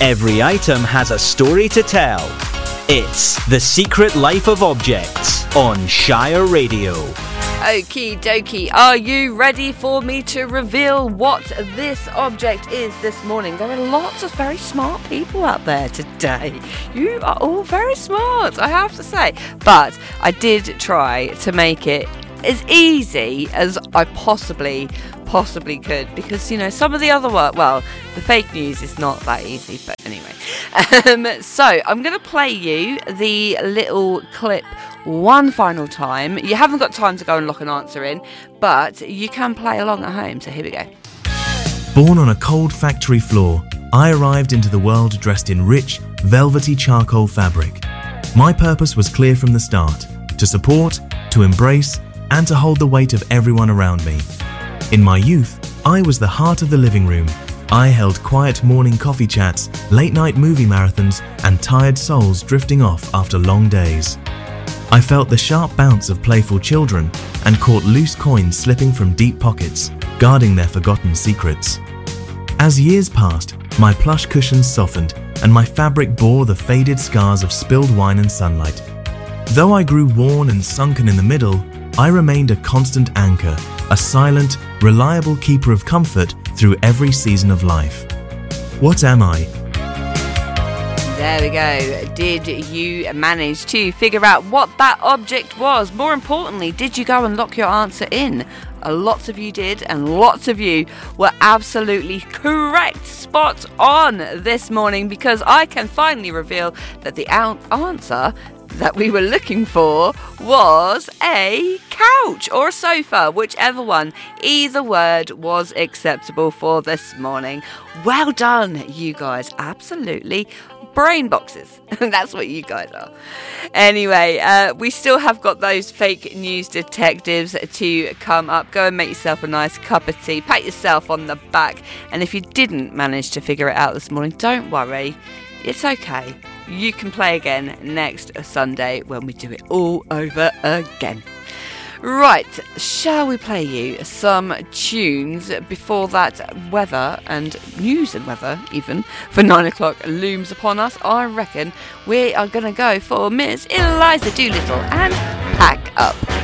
Every item has a story to tell. It's The Secret Life of Objects on Shire Radio. Okie dokie, are you ready for me to reveal what this object is this morning? There are lots of very smart people out there today. You are all very smart, I have to say. But I did try to make it as easy as I possibly could, because some of the other work, well, the fake news is not that easy, but anyway. So I'm going to play you the little clip one final time. You haven't got time to go and lock an answer in, but you can play along at home, so here we go. Born on a cold factory floor, I arrived into the world dressed in rich, velvety charcoal fabric. My purpose was clear from the start: to support, to embrace, and to hold the weight of everyone around me. In my youth, I was the heart of the living room. I held quiet morning coffee chats, late-night movie marathons, and tired souls drifting off after long days. I felt the sharp bounce of playful children and caught loose coins slipping from deep pockets, guarding their forgotten secrets. As years passed, my plush cushions softened and my fabric bore the faded scars of spilled wine and sunlight. Though I grew worn and sunken in the middle, I remained a constant anchor, a silent, reliable keeper of comfort through every season of life. What am I? There we go. Did you manage to figure out what that object was? More importantly, did you go and lock your answer in? Lots of you did, and lots of you were absolutely correct, spot on this morning, because I can finally reveal that the answer that we were looking for was a couch or a sofa, whichever one. Either word was acceptable for this morning. Well done, you guys. Absolutely brain boxes. That's what you guys are. Anyway, we still have got those fake news detectives to come up. Go and make yourself a nice cup of tea. Pat yourself on the back. And if you didn't manage to figure it out this morning, don't worry. It's okay. You can play again next Sunday when we do it all over again. Right, shall we play you some tunes before that weather and news and weather even for 9 o'clock looms upon us? I reckon we are going to go for Miss Eliza Doolittle and Pack Up.